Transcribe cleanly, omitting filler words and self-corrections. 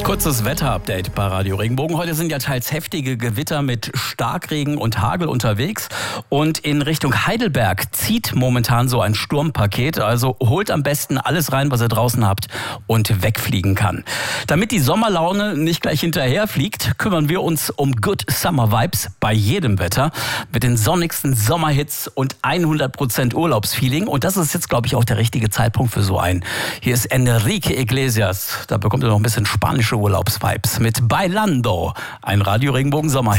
Kurzes Wetterupdate bei Radio Regenbogen. Heute sind ja teils heftige Gewitter mit Starkregen und Hagel unterwegs. Und in Richtung Heidelberg zieht momentan so ein Sturmpaket. Also holt am besten alles rein, was ihr draußen habt und wegfliegen kann. Damit die Sommerlaune nicht gleich hinterherfliegt, kümmern wir uns um Good Summer Vibes bei jedem Wetter. Mit den sonnigsten Sommerhits und 100% Urlaubsfeeling. Und das ist jetzt, glaube ich, auch der richtige Zeitpunkt für so einen. Hier ist Enrique Iglesias. Da bekommt ihr noch ein bisschen spanische Urlaubsvibes mit Bailando, ein Radio Regenbogen Sommer.